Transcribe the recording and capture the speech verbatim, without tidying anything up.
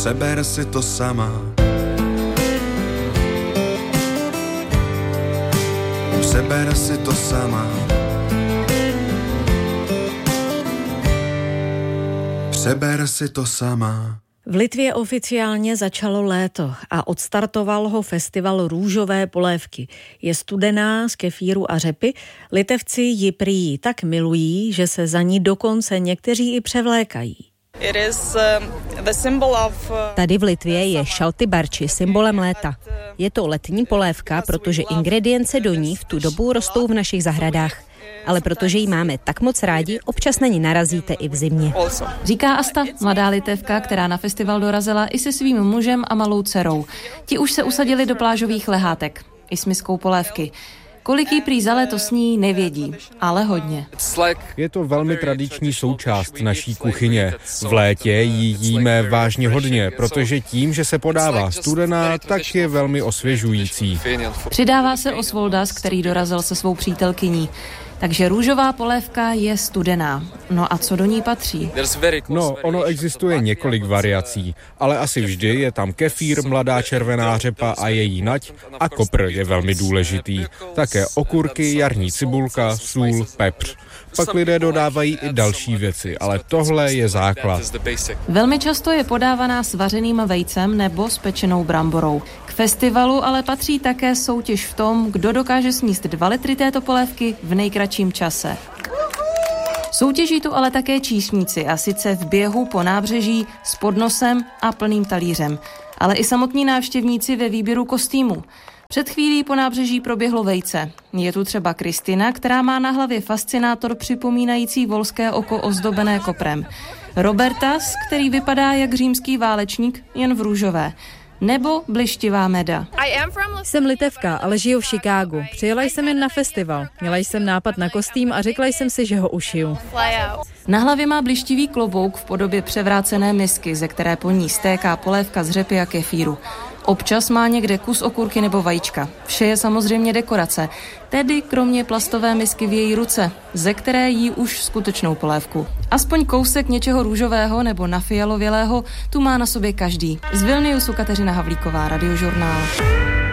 Přeber si to sama. Přeber si to sama. Přeber si to sama. V Litvě oficiálně začalo léto a odstartoval ho festival růžové polévky. Je studená z kefíru a řepy, Litevci ji prý tak milují, že se za ní dokonce někteří i převlékají. Tady v Litvě je šaltybarči symbolem léta. Je to letní polévka, protože ingredience do ní v tu dobu rostou v našich zahradách. Ale protože ji máme tak moc rádi, občas na ní narazíte i v zimě. Říká Asta, mladá Litevka, která na festival dorazila i se svým mužem a malou dcerou. Ti už se usadili do plážových lehátek, i s miskou polévky. Kolik jí prý za léto sní, nevědí, ale hodně. Je to velmi tradiční součást naší kuchyně. V létě ji jíme vážně hodně, protože tím, že se podává studená, tak je velmi osvěžující. Přidává se Osvoldas, který dorazil se svou přítelkyní. Takže růžová polévka je studená. No a co do ní patří? No, ono existuje několik variací, ale asi vždy je tam kefír, mladá červená řepa a její nať a kopr je velmi důležitý. Také okurky, jarní cibulka, sůl, pepř. Pak lidé dodávají i další věci, ale tohle je základ. Velmi často je podávaná s vařeným vejcem nebo s pečenou bramborou. K festivalu ale patří také soutěž v tom, kdo dokáže sníst dva litry této polévky v nejkratším čase. Soutěží tu ale také číšníci, a sice v běhu po nábřeží s podnosem a plným talířem, ale i samotní návštěvníci ve výběru kostýmu. Před chvílí po nábřeží proběhlo vejce. Je tu třeba Kristina, která má na hlavě fascinátor připomínající volské oko ozdobené koprem. Robertas, který vypadá jak římský válečník, jen v růžové. Nebo blištivá Meda. Jsem Litevka, ale žiju v Chicagu. Přijela jsem jen na festival. Měla jsem nápad na kostým a řekla jsem si, že ho ušiju. Na hlavě má blištivý klobouk v podobě převrácené misky, ze které po ní stéká polévka z řepy a kefíru. Občas má někde kus okurky nebo vajíčka. Vše je samozřejmě dekorace, tedy kromě plastové misky v její ruce, ze které jí už skutečnou polévku. Aspoň kousek něčeho růžového nebo nafialovělého tu má na sobě každý. Z Vilniusu Kateřina Havlíková, Radiožurnál.